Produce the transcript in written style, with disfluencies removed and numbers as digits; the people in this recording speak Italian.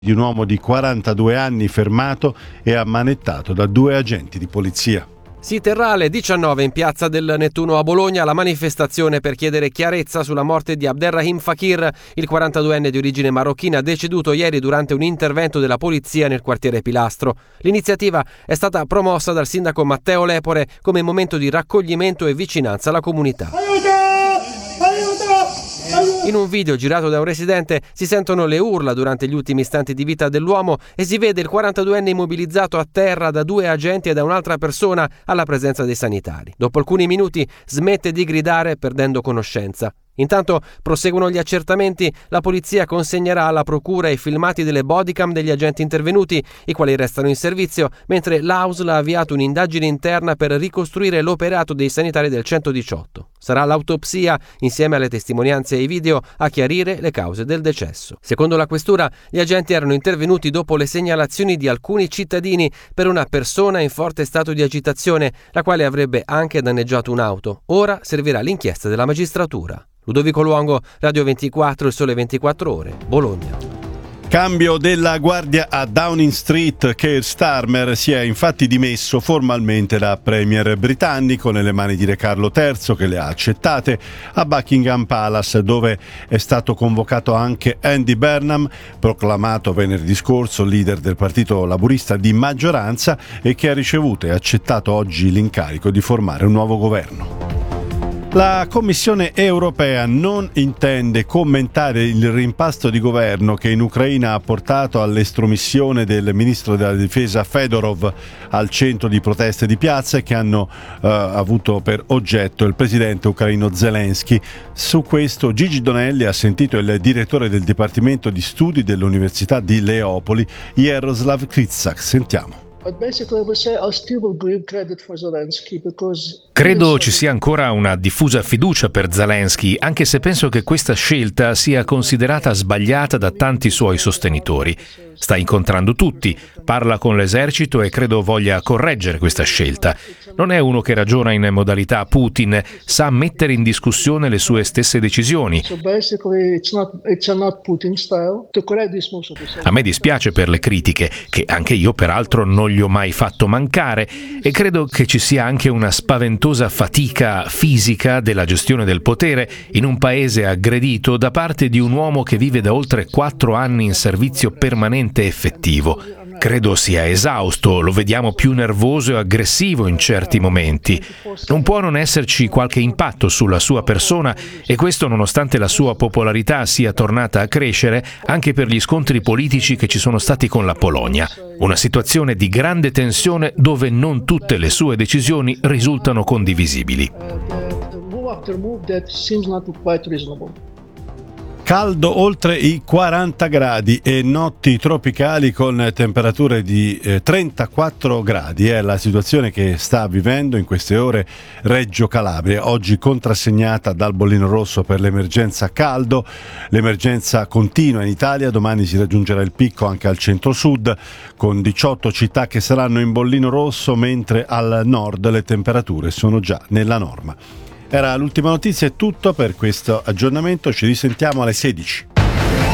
di un uomo di 42 anni fermato e ammanettato da 2 agenti di polizia. Si terrà alle 19 in piazza del Nettuno a Bologna la manifestazione per chiedere chiarezza sulla morte di Abderrahim Fakir, il 42enne di origine marocchina deceduto ieri durante un intervento della polizia nel quartiere Pilastro. L'iniziativa è stata promossa dal sindaco Matteo Lepore come momento di raccoglimento e vicinanza alla comunità. In un video girato da un residente si sentono le urla durante gli ultimi istanti di vita dell'uomo e si vede il 42enne immobilizzato a terra da 2 agenti e da un'altra persona alla presenza dei sanitari. Dopo alcuni minuti smette di gridare perdendo conoscenza. Intanto proseguono gli accertamenti, la polizia consegnerà alla procura i filmati delle bodycam degli agenti intervenuti, i quali restano in servizio, mentre l'AUSL ha avviato un'indagine interna per ricostruire l'operato dei sanitari del 118. Sarà l'autopsia, insieme alle testimonianze e ai video, a chiarire le cause del decesso. Secondo la questura, gli agenti erano intervenuti dopo le segnalazioni di alcuni cittadini per una persona in forte stato di agitazione, la quale avrebbe anche danneggiato un'auto. Ora servirà l'inchiesta della magistratura. Ludovico Luongo, Radio 24, Il Sole 24 Ore, Bologna. Cambio della guardia a Downing Street. Keir Starmer si è infatti dimesso formalmente da premier britannico nelle mani di Re Carlo III, che le ha accettate, a Buckingham Palace, dove è stato convocato anche Andy Burnham, proclamato venerdì scorso leader del partito laburista di maggioranza e che ha ricevuto e accettato oggi l'incarico di formare un nuovo governo. La Commissione europea non intende commentare il rimpasto di governo che in Ucraina ha portato all'estromissione del ministro della difesa Fedorov al centro di proteste di piazza e che hanno avuto per oggetto il presidente ucraino Zelensky. Su questo Gigi Donelli ha sentito il direttore del Dipartimento di Studi dell'Università di Leopoli, Jaroslav Krycak. Sentiamo. Credo ci sia ancora una diffusa fiducia per Zelensky, anche se penso che questa scelta sia considerata sbagliata da tanti suoi sostenitori. Sta incontrando tutti, parla con l'esercito e credo voglia correggere questa scelta. Non è uno che ragiona in modalità Putin, sa mettere in discussione le sue stesse decisioni. A me dispiace per le critiche, che anche io peraltro non gli ho mai fatto mancare, e credo che ci sia anche una spaventosa fatica fisica della gestione del potere in un paese aggredito da parte di un uomo che vive da oltre 4 anni in servizio permanente effettivo. Credo sia esausto, lo vediamo più nervoso e aggressivo in certi momenti. Non può non esserci qualche impatto sulla sua persona, e questo nonostante la sua popolarità sia tornata a crescere anche per gli scontri politici che ci sono stati con la Polonia. Una situazione di grande tensione dove non tutte le sue decisioni risultano condivisibili. Caldo oltre i 40 gradi e notti tropicali con temperature di 34 gradi. È la situazione che sta vivendo in queste ore Reggio Calabria, oggi contrassegnata dal bollino rosso per l'emergenza caldo. L'emergenza continua in Italia, domani si raggiungerà il picco anche al centro-sud, con 18 città che saranno in bollino rosso, mentre al nord le temperature sono già nella norma. Era l'ultima notizia, è tutto per questo aggiornamento, ci risentiamo alle 16.